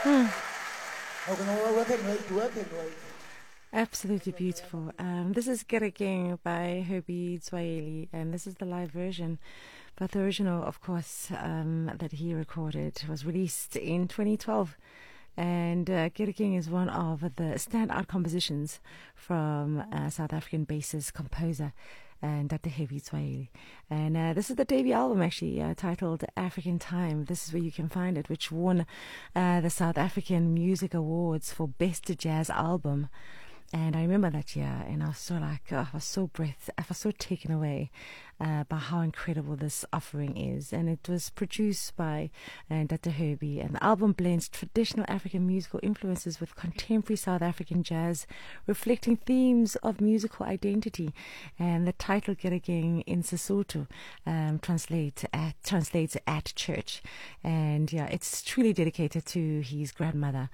Absolutely beautiful. This is Kerekeng by Herbie Tswaeli, and this is the live version. But the original, of course, that he recorded was released in 2012. And Kerekeng is one of the standout compositions from South African bassist composer and Dr. Herbie Tswaeli. And this is the debut album, actually, titled African Time. This is where you can find it, which won the South African Music Awards for Best Jazz Album. And I remember that year, and I was so like, I was so taken away by how incredible this offering is. And it was produced by Dr. Herbie, and the album blends traditional African musical influences with contemporary South African jazz, reflecting themes of musical identity. And the title Kerekeng in Sesotho translates at church. And yeah, it's truly dedicated to his grandmother,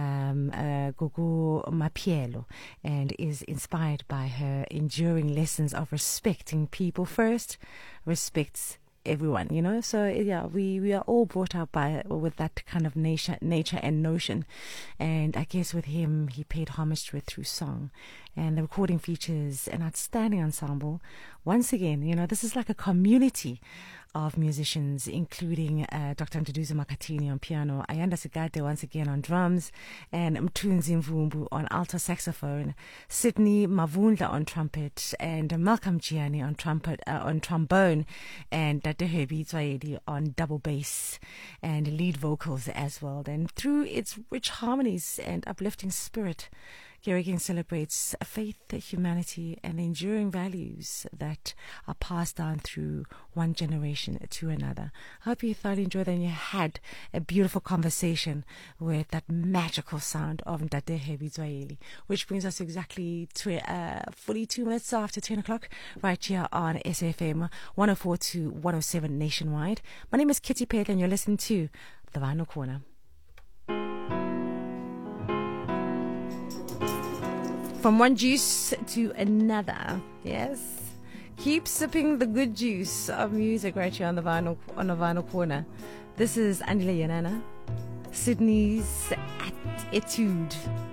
Gogo Mapielo, and is inspired by her enduring lessons of respecting people first, respects everyone, you know. So yeah, we are all brought up with that kind of nature and notion, and I guess with him he paid homage to it through song. And the recording features an outstanding ensemble. Once again, you know, this is like a community of musicians, including Dr. Nduduzo Makhathini on piano, Ayanda Sigate once again on drums, and Mthunzi Mvumbu on alto saxophone, Sydney Mavundla on trumpet, and Malcolm Gianni on trombone, and Dr. Herbie Tswaeli on double bass and lead vocals as well. And through its rich harmonies and uplifting spirit, Kerekeng celebrates faith, humanity, and enduring values that are passed down through one generation to another. I hope you thoroughly enjoyed and you had a beautiful conversation with that magical sound of Dr. Herbie Tswaeli, which brings us exactly 42 minutes after 10 o'clock right here on SFM 104 to 107 nationwide. My name is Kitty Pate and you're listening to The Vinyl Corner. From one juice to another, yes. Keep sipping the good juice of music right here on the vinyl corner. This is Andile Yanana, Sydney's Etude.